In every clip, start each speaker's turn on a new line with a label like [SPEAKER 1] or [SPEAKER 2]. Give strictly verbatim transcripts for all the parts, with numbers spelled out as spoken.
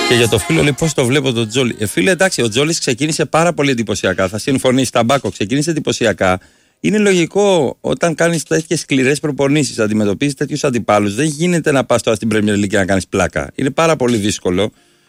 [SPEAKER 1] Και για το φίλο λέει πώς το βλέπω τον Τζόλι. Ε, φίλε, εντάξει, ο Τζόλις ξεκίνησε πάρα πολύ εντυπωσιακά. Θα συμφωνήσει, Ταμπάκο, ξεκίνησε εντυπωσιακά. Είναι λογικό όταν κάνεις τέτοιες σκληρές προπονήσεις, αντιμετωπίζεις τέτοιους αντιπάλους. Δεν γίνεται να πας τώρα στην Premier League και να κάνεις πλάκα. Είναι πάρα πολύ δύσκολο.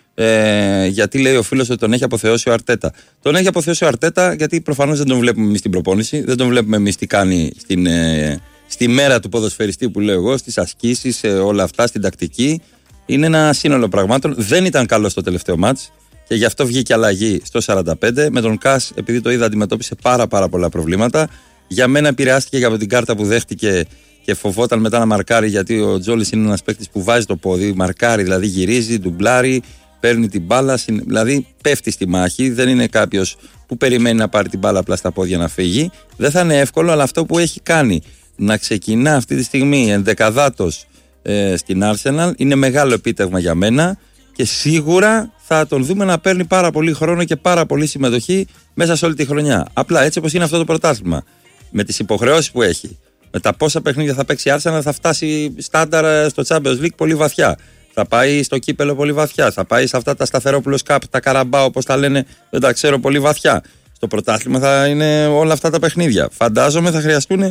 [SPEAKER 1] Ε, γιατί λέει ο φίλος ότι τον έχει αποθεώσει ο Αρτέτα. Τον έχει αποθεώσει ο Αρτέτα γιατί προφανώς δεν τον βλέπουμε εμείς στην προπόνηση. Δεν τον βλέπουμε εμείς τι κάνει στην, ε, στη μέρα του ποδοσφαιριστή που λέω εγώ, στις ασκήσεις, ε, όλα αυτά, στην τακτική. Είναι ένα σύνολο πραγμάτων. Δεν ήταν καλό στο τελευταίο μάτς και γι' αυτό βγήκε αλλαγή στο σαράντα πέντε. Με τον Κας, επειδή το είδα, αντιμετώπισε πάρα, πάρα πολλά προβλήματα. Για μένα επηρεάστηκε από την κάρτα που δέχτηκε και φοβόταν μετά να μαρκάρει, γιατί ο Τζόλις είναι ένας παίκτης που βάζει το πόδι, μαρκάρει, δηλαδή γυρίζει, ντουμπλάρει, παίρνει την μπάλα, δηλαδή πέφτει στη μάχη. Δεν είναι κάποιος που περιμένει να πάρει την μπάλα απλά στα πόδια να φύγει. Δεν θα είναι εύκολο, αλλά αυτό που έχει κάνει να ξεκινά αυτή τη στιγμή ενδεκαδάτος ε, στην Arsenal είναι μεγάλο επίτευγμα για μένα και σίγουρα θα τον δούμε να παίρνει πάρα πολύ χρόνο και πάρα πολύ συμμετοχή μέσα σε όλη τη χρονιά. Απλά έτσι όπως είναι αυτό το πρωτάθλημα, με τις υποχρεώσεις που έχει, με τα πόσα παιχνίδια θα παίξει η Arsenal, θα φτάσει στάνταρ στο Champions League πολύ βαθιά. Θα πάει στο κύπελο πολύ βαθιά. Θα πάει σε αυτά τα Σταθερόπουλος Cup, τα Καραμπάο, όπως τα λένε, δεν τα ξέρω, πολύ βαθιά. Στο πρωτάθλημα θα είναι όλα αυτά τα παιχνίδια. Φαντάζομαι θα χρειαστούν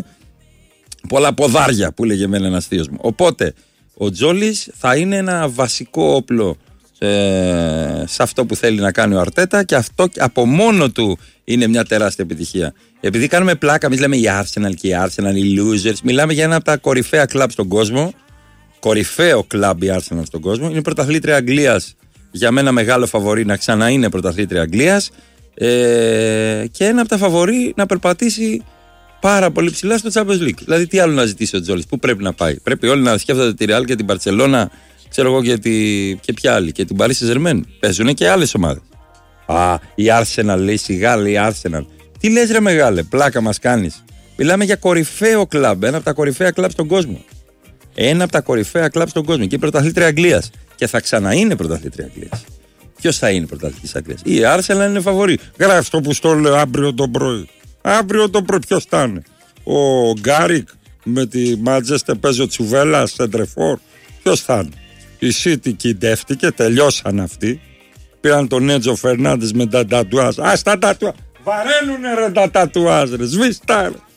[SPEAKER 1] πολλά ποδάρια, που λέγε εμένα ένας θείος μου. Οπότε ο Τζόλις θα είναι ένα βασικό όπλο ε, σε αυτό που θέλει να κάνει ο Αρτέτα και αυτό από μόνο του είναι μια τεράστια επιτυχία. Επειδή κάνουμε πλάκα, εμείς λέμε η Arsenal και η Arsenal, οι losers, μιλάμε για ένα από τα κορυφαία κλαμπ στον κόσμο. Κορυφαίο κλαμπ η Arsenal στον κόσμο. Είναι πρωταθλήτρια Αγγλίας. Για μένα μεγάλο φαβορί να ξανά είναι πρωταθλήτρια Αγγλίας. Ε, και ένα από τα φαβορί να περπατήσει πάρα πολύ ψηλά στο Champions League. Δηλαδή, τι άλλο να ζητήσει ο Τζόλις, πού πρέπει να πάει. Πρέπει όλοι να σκέφτονται τη Real και την Barcelona, ξέρω εγώ και, τη... και ποια άλλη. Και την Paris Saint-Germain. Παίζουν και άλλες ομάδες. Α, η Arsenal λέει, σιγά λέει η Arsenal. Τι λες ρε μεγάλε, πλάκα μας κάνεις. Μιλάμε για κορυφαίο κλαμπ, ένα από τα κορυφαία κλαμπ στον κόσμο. Ένα από τα κορυφαία κλαμπ στον κόσμο. Και η πρωταθλήτρια Αγγλίας. Και θα ξαναείνε πρωταθλήτρια Αγγλίας. Ποιος θα είναι πρωταθλητής Αγγλίας? Η Arsenal είναι φαβορί. Γράφει το που στο λέω αύριο το πρωί. Αύριο το πρωί ποιος θα είναι? Ο Γκάρικ με τη Μάντζεστερ παίζει ο Τσουβέλα Σεντρεφόρ. Ποιος θα είναι? Η City κιντεύτηκε, τελειώσαν αυτοί. Πήραν τον Έτζο Φερνάντες με τα τατουάζ. Α, τα τατουάζ. Βαραίνουνε ρε τα τατουάζ ρε. Σβήστα ρε.